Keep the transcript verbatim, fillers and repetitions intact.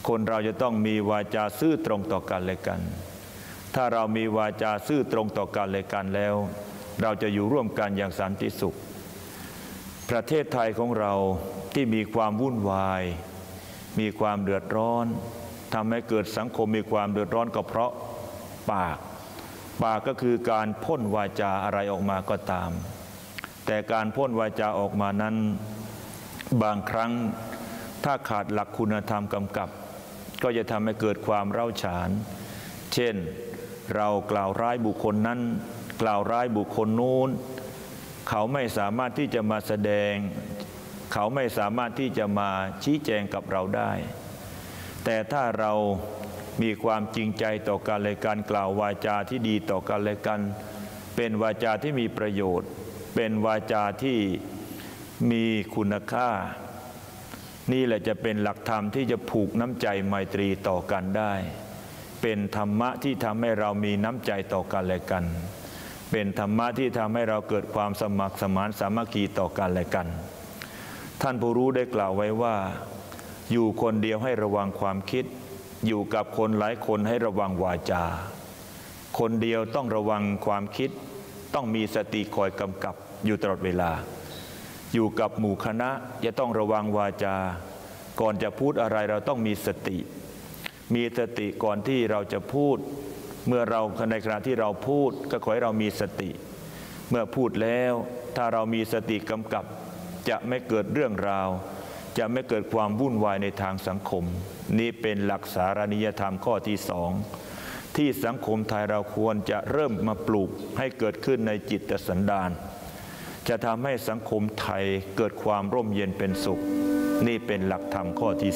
คนเราจะต้องมีวาจาซื่อตรงต่อกันและกันถ้าเรามีวาจาซื่อตรงต่อกันและกันแล้วเราจะอยู่ร่วมกันอย่างสันติสุขประเทศไทยของเราที่มีความวุ่นวายมีความเดือดร้อนทำให้เกิดสังคมมีความเดือดร้อนก็เพราะปากปากก็คือการพ่นวาจาอะไรออกมาก็ตามแต่การพ่นวาจาออกมานั้นบางครั้งถ้าขาดหลักคุณธรรมกำกับก็จะทำให้เกิดความเร้าฉานเช่นเรากล่าวร้ายบุคคลนั้นกล่าวร้ายบุคคลนู้นเขาไม่สามารถที่จะมาแสดงเขาไม่สามารถที่จะมาชี้แจงกับเราได้แต่ถ้าเรามีความจริงใจต่อกันและกันกล่าววาจาที่ดีต่อกันและกันเป็นวาจาที่มีประโยชน์เป็นวาจาที่มีคุณค่านี่แหละจะเป็นหลักธรรมที่จะผูกน้ำใจไมตรีต่อกันได้เป็นธรรมะที่ทำให้เรามีน้ำใจต่อกันและกันเป็นธรรมะที่ทำให้เราเกิดความสมัครสมานสามัคคีต่อกันและกันท่านผู้รู้ได้กล่าวไว้ว่าอยู่คนเดียวให้ระวังความคิดอยู่กับคนหลายคนให้ระวังวาจาคนเดียวต้องระวังความคิดต้องมีสติคอยกำกับอยู่ตลอดเวลาอยู่กับหมู่คณะจะต้องระวังวาจาก่อนจะพูดอะไรเราต้องมีสติมีสติก่อนที่เราจะพูดเมื่อเราในขณะที่เราพูดก็ขอให้เรามีสติเมื่อพูดแล้วถ้าเรามีสติกำกับจะไม่เกิดเรื่องราวจะไม่เกิดความวุ่นวายในทางสังคมนี่เป็นหลักสารนิยธรรมข้อที่สองที่สังคมไทยเราควรจะเริ่มมาปลูกให้เกิดขึ้นในจิตสันดานจะทำให้สังคมไทยเกิดความร่มเย็นเป็นสุขนี่เป็นหลักธรรมข้อที่